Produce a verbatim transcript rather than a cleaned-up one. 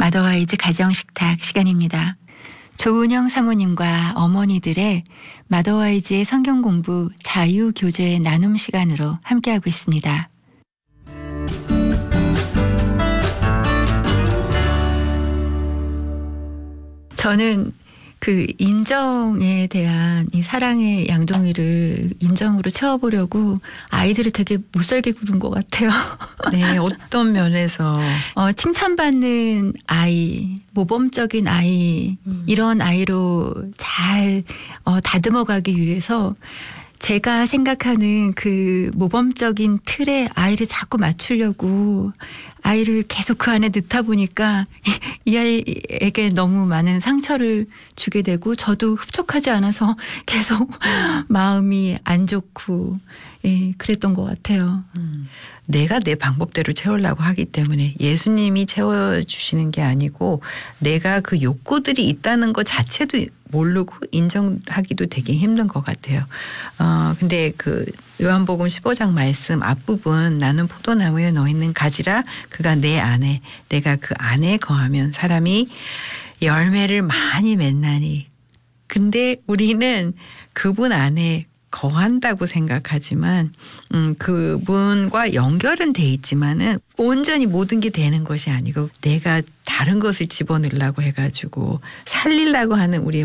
마더와이즈 가정식탁 시간입니다. 조은영 사모님과 어머니들의 마더와이즈의 성경공부 자유교제 나눔 시간으로 함께하고 있습니다. 저는 그 인정에 대한 이 사랑의 양동이를 인정으로 채워보려고 아이들을 되게 못살게 구른 것 같아요. 네, 어떤 면에서? 어, 칭찬받는 아이, 모범적인 아이, 음. 이런 아이로 잘 어, 다듬어가기 위해서 제가 생각하는 그 모범적인 틀에 아이를 자꾸 맞추려고 아이를 계속 그 안에 넣다 보니까 이 아이에게 너무 많은 상처를 주게 되고 저도 흡족하지 않아서 계속 마음이 안 좋고 예, 그랬던 것 같아요. 음. 내가 내 방법대로 채우려고 하기 때문에 예수님이 채워주시는 게 아니고 내가 그 욕구들이 있다는 것 자체도 모르고 인정하기도 되게 힘든 것 같아요. 어, 근데 그 요한복음 십오 장 말씀 앞부분 나는 포도나무에 넣어 있는 가지라 그가 내 안에 내가 그 안에 거하면 사람이 열매를 많이 맺나니. 근데 우리는 그분 안에 거한다고 생각하지만 음, 그분과 연결은 돼 있지만은 온전히 모든 게 되는 것이 아니고 내가 다른 것을 집어넣으려고 해가지고 살리려고 하는 우리의